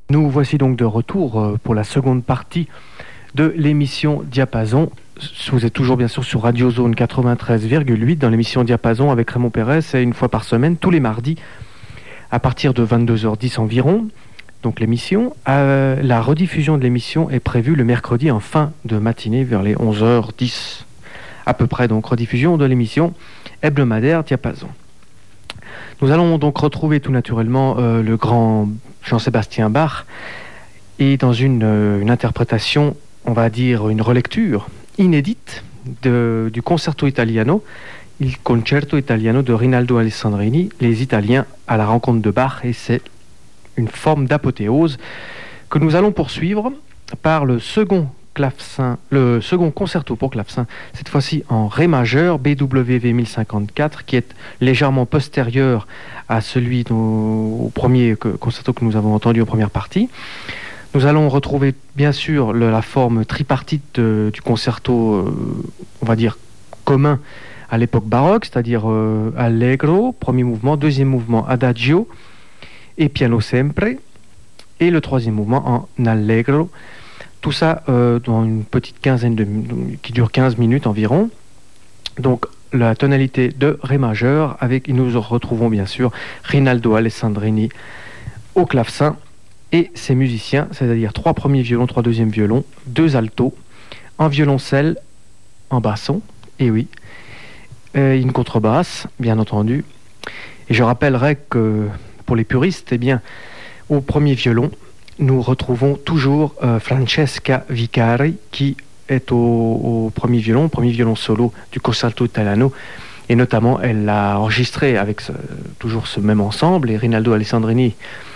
Nous voici donc de retour pour la seconde partie de l'émission Diapason. Vous êtes toujours bien sûr sur Radio Zone 93,8 dans l'émission Diapason avec Raymond Pérez. C'est une fois par semaine, tous les mardis, à partir de 22h10 environ. Donc l'émission, la rediffusion de l'émission est prévue le mercredi en fin de matinée vers les 11h10 à peu près. Donc rediffusion de l'émission hebdomadaire Diapason. Nous allons donc retrouver tout naturellement le grand Jean-Sébastien Bach et dans une interprétation, on va dire une relecture inédite du Concerto Italiano, il Concerto Italiano de Rinaldo Alessandrini, les Italiens à la rencontre de Bach, et c'est une forme d'apothéose que nous allons poursuivre par le second concerto pour clavecin, cette fois-ci en Ré majeur, BWV 1054, qui est légèrement postérieur à celui au premier concerto que nous avons entendu en première partie. Nous allons retrouver bien sûr la forme tripartite du concerto, on va dire commun à l'époque baroque, c'est-à-dire Allegro, premier mouvement, deuxième mouvement Adagio et Piano sempre, et le troisième mouvement en Allegro. Tout ça dans une petite qui dure 15 minutes environ. Donc la tonalité de Ré majeur, avec nous retrouvons bien sûr Rinaldo Alessandrini au clavecin et ses musiciens, c'est-à-dire 3 premiers violons, 3 deuxièmes violons, 2 altos, un violoncelle, un basson, et oui, une contrebasse, bien entendu. Et je rappellerai que pour les puristes, eh bien, au premier violon, nous retrouvons toujours Francesca Vicari, qui est au premier violon solo du Concerto Italiano, et notamment elle l'a enregistré avec toujours ce même ensemble, et Rinaldo Alessandrini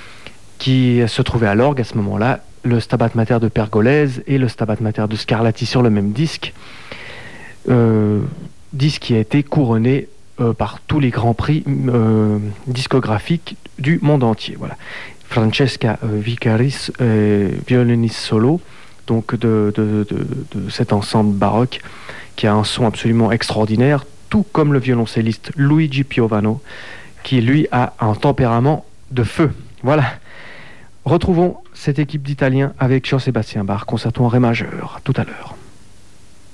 qui se trouvait à l'orgue à ce moment-là, le Stabat Mater de Pergolese et le Stabat Mater de Scarlatti sur le même disque, disque qui a été couronné par tous les grands prix discographiques du monde entier. Voilà. Francesca Vicaris, violoniste solo, donc de cet ensemble baroque qui a un son absolument extraordinaire, tout comme le violoncelliste Luigi Piovano, qui lui a un tempérament de feu. Voilà. Retrouvons cette équipe d'Italiens avec Jean-Sébastien Bach, concerto en Ré majeur, tout à l'heure.